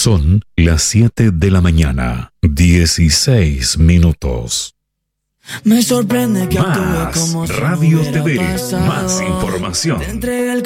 Son las 7 de la mañana, 16 minutos. Me sorprende que Más Radio TV, más información.